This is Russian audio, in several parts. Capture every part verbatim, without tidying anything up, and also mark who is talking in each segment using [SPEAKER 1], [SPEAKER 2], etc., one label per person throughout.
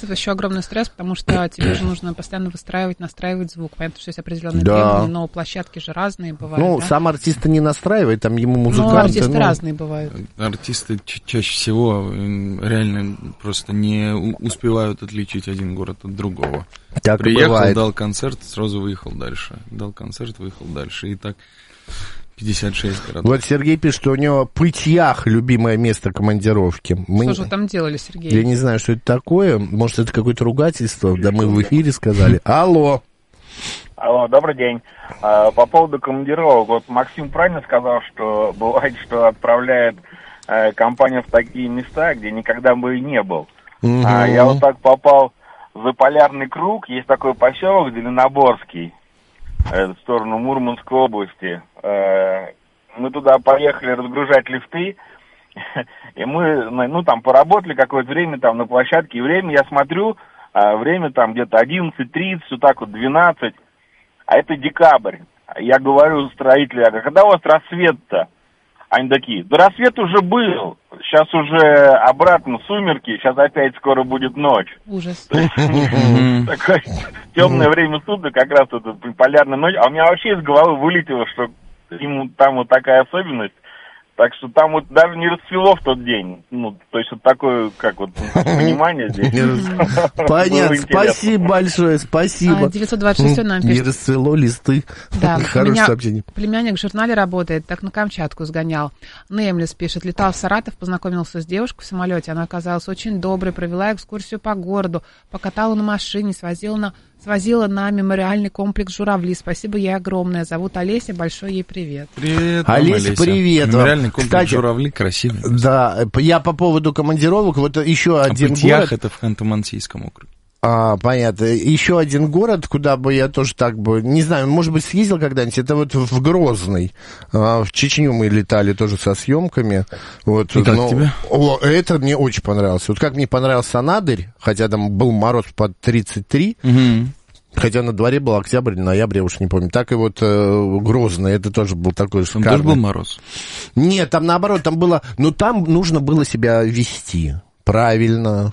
[SPEAKER 1] артистов еще огромный стресс, потому что тебе же нужно постоянно выстраивать, настраивать звук. Понятно, что есть определенные
[SPEAKER 2] да.
[SPEAKER 1] требования, но площадки же разные бывают.
[SPEAKER 2] Ну,
[SPEAKER 1] да?
[SPEAKER 2] сам артист не настраивает, там ему музыканты.
[SPEAKER 1] Ну, артисты
[SPEAKER 2] ну...
[SPEAKER 1] разные бывают.
[SPEAKER 3] Артисты ча- чаще всего реально просто не успевают отличить один город от другого.
[SPEAKER 2] Так
[SPEAKER 3] Приехал, дал концерт, сразу выехал дальше. Дал концерт, выехал дальше. И так пятьдесят шесть городов.
[SPEAKER 2] Вот Сергей пишет, что у него Пыть-Ях любимое место командировки. Мы...
[SPEAKER 1] Что же вы там делали, Сергей?
[SPEAKER 2] Я не знаю, что это такое. Может, это какое-то ругательство? Да мы в эфире сказали. Алло.
[SPEAKER 4] Алло, добрый день. По поводу командировок. Вот Максим правильно сказал, что бывает, что отправляет компания в такие места, где никогда бы и не был. Угу. Я вот так попал в Заполярный круг. Есть такой поселок Зеленоборский, в сторону Мурманской области. Мы туда поехали разгружать лифты, и мы, ну, там, поработали какое-то время там на площадке, и время, я смотрю, время там где-то одиннадцать тридцать, вот так вот, двенадцать, а это декабрь. Я говорю строителю, я говорю, когда у вас рассвет-то? Они такие, да рассвет уже был, сейчас уже обратно сумерки, сейчас опять скоро будет ночь.
[SPEAKER 1] Ужас.
[SPEAKER 4] Такое темное время суток, как раз это полярная ночь, а у меня вообще из головы вылетело, что ему там вот такая особенность. Так что там вот даже не расцвело в тот день. Ну, то есть вот такое, как вот, понимание здесь.
[SPEAKER 2] Понятно, спасибо большое, спасибо.
[SPEAKER 1] девятьсот двадцать шесть нам пишет.
[SPEAKER 2] Не расцвело листы.
[SPEAKER 1] Да,
[SPEAKER 2] хорошее сообщение.
[SPEAKER 1] Племянник в журнале работает, так на Камчатку сгонял. Неймлес пишет, летал в Саратов, познакомился с девушкой в самолете, она оказалась очень доброй, провела экскурсию по городу, покатала на машине, свозила на... Свозила на мемориальный комплекс «Журавли». Спасибо ей огромное. Зовут Олеся. Большой ей привет.
[SPEAKER 3] Привет,
[SPEAKER 2] Олеся, Олеся. Привет.
[SPEAKER 3] Мемориальный комплекс
[SPEAKER 2] Кстати,
[SPEAKER 3] «Журавли» красивый.
[SPEAKER 2] Да, я по поводу командировок, вот еще
[SPEAKER 3] а
[SPEAKER 2] один
[SPEAKER 3] Пыть-Ях
[SPEAKER 2] город.
[SPEAKER 3] это в Ханты-Мансийском округе.
[SPEAKER 2] А, понятно. Еще один город, куда бы я тоже так бы, не знаю, может быть, съездил когда-нибудь, это вот в Грозный. А, в Чечню мы летали тоже со съемками. Вот,
[SPEAKER 3] и как
[SPEAKER 2] но,
[SPEAKER 3] тебе?
[SPEAKER 2] О, это мне очень понравилось. Вот как мне понравился Анадырь, хотя там был мороз под тридцать три,
[SPEAKER 3] угу.
[SPEAKER 2] Хотя на дворе был октябрь, ноябрь, я уж не помню. Так и вот э, Грозный, это тоже был такой шикарный.
[SPEAKER 3] Там тоже был мороз?
[SPEAKER 2] Нет, там наоборот, там было... Ну, там нужно было себя вести правильно.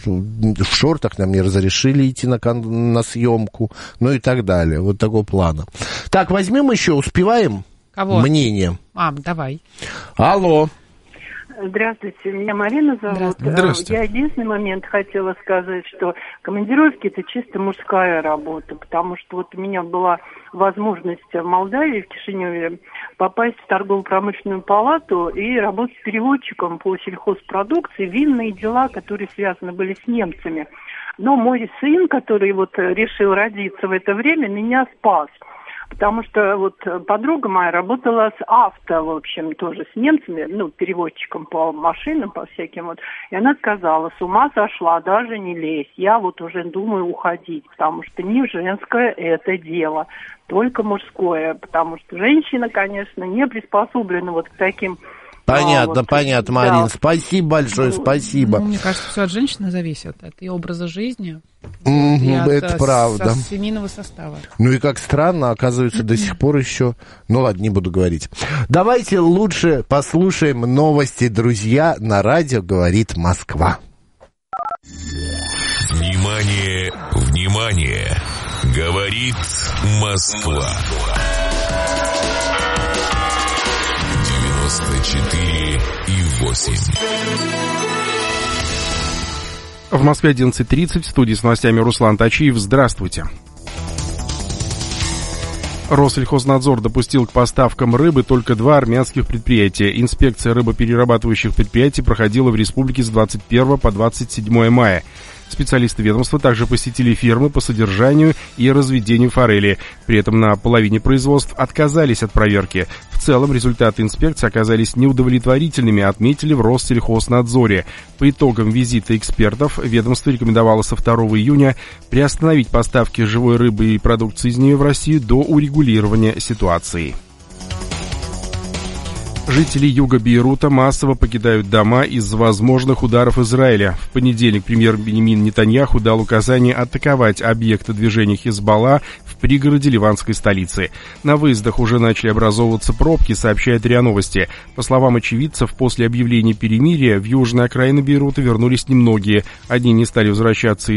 [SPEAKER 2] В шортах нам не разрешили идти на, кон... на съемку, ну и так далее. Вот такого плана. Так, возьмем еще, успеваем?
[SPEAKER 1] Кого?
[SPEAKER 2] Мнение.
[SPEAKER 1] А, давай.
[SPEAKER 2] Алло.
[SPEAKER 5] Здравствуйте, меня Марина зовут.
[SPEAKER 3] Здравствуйте.
[SPEAKER 5] Я единственный момент хотела сказать, что командировки — это чисто мужская работа, потому что вот у меня была возможность в Молдавии, в Кишиневе, попасть в торгово-промышленную палату и работать переводчиком по сельхозпродукции, винные дела, которые связаны были с немцами. Но мой сын, который вот решил родиться в это время, меня спас. Потому что вот подруга моя работала с авто, в общем, тоже с немцами, ну, переводчиком по машинам, по всяким вот. И она сказала, с ума сошла, даже не лезь. Я вот уже думаю уходить, потому что не женское это дело, только мужское. Потому что женщина, конечно, не приспособлена вот к таким...
[SPEAKER 2] Понятно,
[SPEAKER 5] а, вот,
[SPEAKER 2] понятно,
[SPEAKER 5] да.
[SPEAKER 2] Марин. Спасибо большое, спасибо.
[SPEAKER 1] Ну, мне кажется, все от женщины зависит, от ее образа жизни.
[SPEAKER 2] Mm-hmm,
[SPEAKER 1] и от,
[SPEAKER 2] это
[SPEAKER 1] с,
[SPEAKER 2] правда.
[SPEAKER 1] От семейного состава.
[SPEAKER 2] Ну и как странно, оказывается, до сих пор еще... Ну ладно, не буду говорить. Давайте лучше послушаем новости, друзья. На радио «Говорит Москва».
[SPEAKER 6] Внимание, внимание! Говорит Москва. девяносто четыре и восемь.
[SPEAKER 7] В Москве одиннадцать тридцать, в студии с новостями Руслан Тачиев. Здравствуйте. Россельхознадзор допустил к поставкам рыбы только два армянских предприятия. Инспекция рыбоперерабатывающих предприятий проходила в республике с двадцать первого по двадцать седьмое мая. Специалисты ведомства также посетили фермы по содержанию и разведению форели. При этом на половине производств отказались от проверки. В целом результаты инспекции оказались неудовлетворительными, отметили в Россельхознадзоре. По итогам визита экспертов ведомство рекомендовало со второго июня приостановить поставки живой рыбы и продукции из нее в Россию до урегулирования ситуации. Жители юга Бейрута массово покидают дома из-за возможных ударов Израиля. В понедельник премьер Беньямин Нетаньяху дал указание атаковать объекты движения Хизбалла в пригороде ливанской столицы. На выездах уже начали образовываться пробки, сообщает РИА Новости. По словам очевидцев, после объявления перемирия в южные окраины Бейрута вернулись немногие. Одни не стали возвращаться